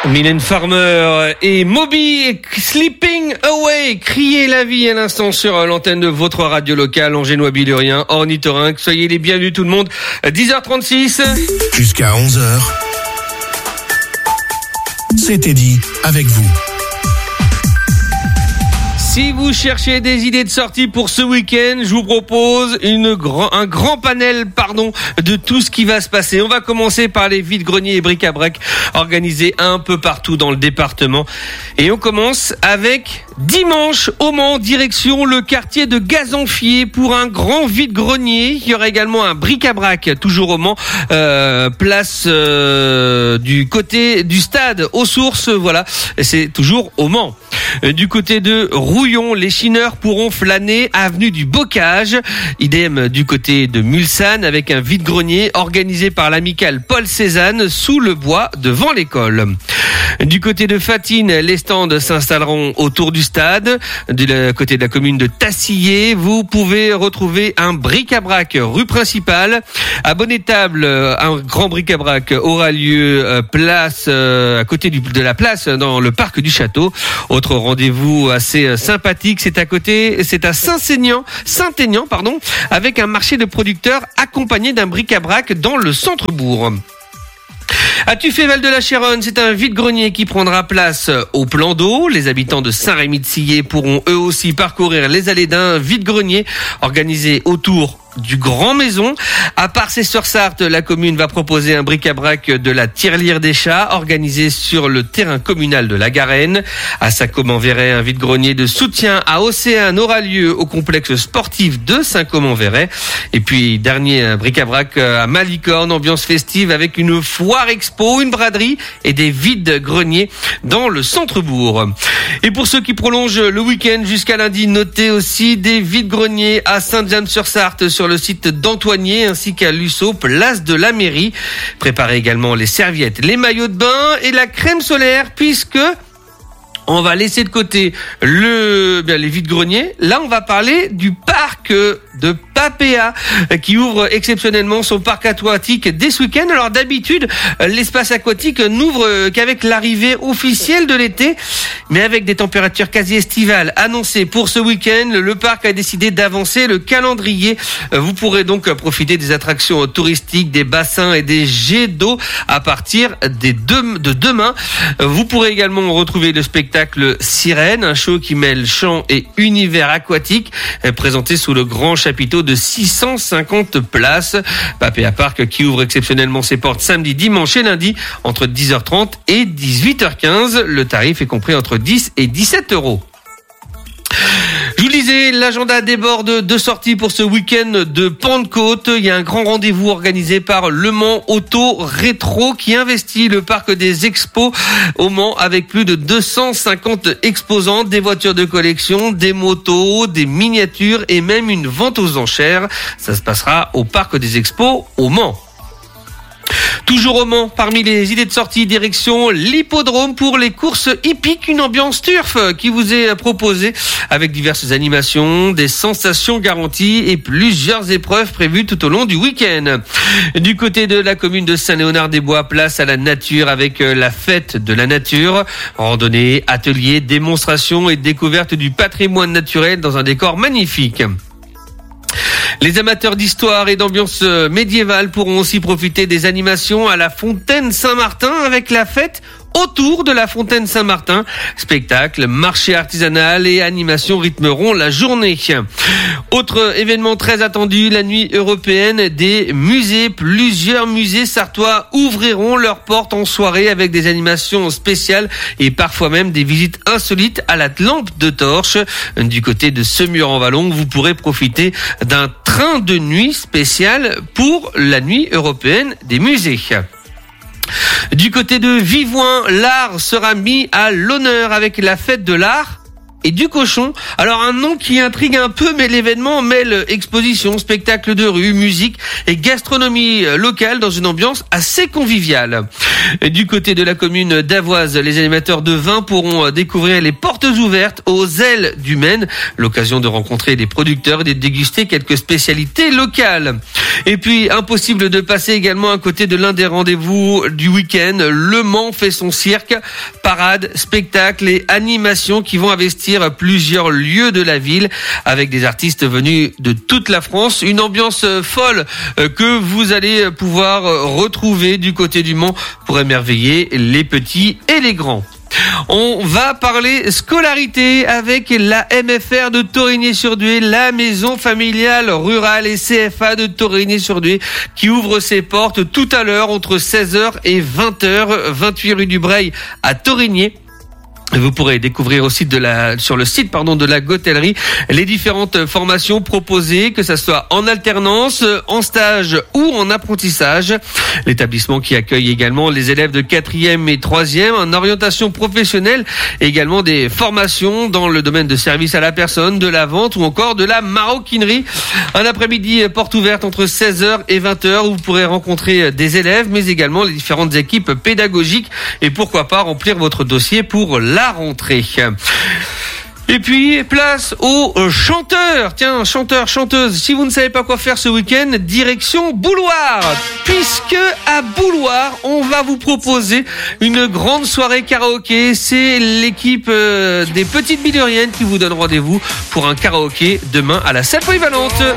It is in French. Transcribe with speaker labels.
Speaker 1: Mylène Farmer et Moby Sleeping Away, criez la vie à l'instant sur l'antenne de votre radio locale angénois-bilurien, ornithorynque. Soyez les bienvenus tout le monde. 10h36.
Speaker 2: Jusqu'à 11h. C'était dit avec vous.
Speaker 1: Si vous cherchez des idées de sortie pour ce week-end, je vous propose un grand panel, de tout ce qui va se passer. On va commencer par les vides-greniers et bric-à-brac organisés un peu partout dans le département. Et on commence avec dimanche au Mans, direction le quartier de Gazanfier pour un grand vide-grenier. Il y aura également un bric-à-brac, toujours au Mans, place du côté du stade aux Sources, voilà. Et c'est toujours au Mans. Du côté de Rouillon, les chineurs pourront flâner avenue du Bocage. Idem du côté de Mulsanne avec un vide-grenier organisé par l'amicale Paul Cézanne sous le bois devant l'école. Du côté de Fatine, les stands s'installeront autour du stade. Du côté de la commune de Tassillé, vous pouvez retrouver un bric-à-brac rue principale. À Bonnétable, un grand bric-à-brac aura lieu place à côté de la place dans le parc du château. Autre rendez-vous assez sympathique, c'est à Saint-Aignan, avec un marché de producteurs accompagné d'un bric-à-brac dans le centre-bourg. À Tuffet-Val de la Chéronne, c'est un vide-grenier qui prendra place au plan d'eau. Les habitants de Saint-Rémy-de-Sillé pourront eux aussi parcourir les allées d'un vide-grenier organisé autour du Grand Maison. À Parcé-sur-Sarthe, la commune va proposer un bric-à-brac de la tirelire des chats organisé sur le terrain communal de la Garenne. À Saint-Comment-Véret, un vide-grenier de soutien à Océane aura lieu au complexe sportif de Saint-Comment-Véret. Et puis, dernier bric-à-brac à Malicorne, ambiance festive avec une foire expo, une braderie et des vides-greniers dans le centre-bourg. Et pour ceux qui prolongent le week-end jusqu'à lundi, notez aussi des vides-greniers à Sainte-Jeanne-sur-Sarthe sur le site d'Antoigné ainsi qu'à Lussau, place de la mairie. Préparez également les serviettes, les maillots de bain et la crème solaire puisque on va laisser de côté les vides-greniers. Là, on va parler du parc de Papéa qui ouvre exceptionnellement son parc aquatique dès ce week-end. Alors d'habitude, l'espace aquatique n'ouvre qu'avec l'arrivée officielle de l'été, mais avec des températures quasi estivales annoncées pour ce week-end, le parc a décidé d'avancer le calendrier. Vous pourrez donc profiter des attractions touristiques, des bassins et des jets d'eau à partir de demain. Vous pourrez également retrouver le spectacle Sirène, un show qui mêle chant et univers aquatique, présenté sous le grand chapiteau de 650 places. Papéa Park qui ouvre exceptionnellement ses portes samedi, dimanche et lundi entre 10h30 et 18h15. Le tarif est compris entre 10 et 17 €. Je vous le disais, l'agenda déborde de sorties pour ce week-end de Pentecôte. Il y a un grand rendez-vous organisé par Le Mans Auto Rétro qui investit le parc des expos au Mans avec plus de 250 exposants, des voitures de collection, des motos, des miniatures et même une vente aux enchères. Ça se passera au parc des expos au Mans. Toujours au Mans, parmi les idées de sortie, direction l'hippodrome pour les courses hippiques, une ambiance turf qui vous est proposée avec diverses animations, des sensations garanties et plusieurs épreuves prévues tout au long du week-end. Du côté de la commune de Saint-Léonard-des-Bois, place à la nature avec la fête de la nature, randonnée, ateliers, démonstrations et découverte du patrimoine naturel dans un décor magnifique. Les amateurs d'histoire et d'ambiance médiévale pourront aussi profiter des animations à la Fontaine Saint-Martin avec la fête autour de la Fontaine Saint-Martin. Spectacles, marché artisanal et animations rythmeront la journée. Autre événement très attendu, la nuit européenne des musées. Plusieurs musées sartois ouvriront leurs portes en soirée avec des animations spéciales et parfois même des visites insolites à la lampe de torche. Du côté de Semur-en-Vallon, vous pourrez profiter d'un train de nuit spécial pour la nuit européenne des musées. Du côté de Vivoin, l'art sera mis à l'honneur avec la fête de l'art et du Cochon. Alors un nom qui intrigue un peu, mais l'événement mêle exposition, spectacle de rue, musique et gastronomie locale dans une ambiance assez conviviale. Et du côté de la commune d'Avoise, les animateurs de vin pourront découvrir les portes ouvertes aux ailes du Maine, l'occasion de rencontrer des producteurs et de déguster quelques spécialités locales. Et puis impossible de passer également à côté de l'un des rendez-vous du week-end. Le Mans fait son cirque, parade, spectacle et animations qui vont investir plusieurs lieux de la ville avec des artistes venus de toute la France. Une ambiance folle que vous allez pouvoir retrouver du côté du Mans pour émerveiller les petits et les grands. On va parler scolarité avec la MFR de Torigné-sur-Dué, la maison familiale rurale et CFA de Torigné-sur-Dué qui ouvre ses portes tout à l'heure entre 16h et 20h, 28 rue du Breil à Torigné. Vous pourrez découvrir aussi sur le site de la Gotellerie les différentes formations proposées, que ça soit en alternance, en stage ou en apprentissage. L'établissement qui accueille également les élèves de 4e et 3e en orientation professionnelle, et également des formations dans le domaine de service à la personne, de la vente ou encore de la maroquinerie. Un après-midi porte ouverte entre 16h et 20h où vous pourrez rencontrer des élèves mais également les différentes équipes pédagogiques et pourquoi pas remplir votre dossier pour la rentrée. Et puis, place aux chanteurs. Tiens, chanteurs, chanteuses, si vous ne savez pas quoi faire ce week-end, direction Bouloir. Puisque à Bouloir, on va vous proposer une grande soirée karaoké. C'est l'équipe des Petites Biduriennes qui vous donne rendez-vous pour un karaoké demain à la salle polyvalente.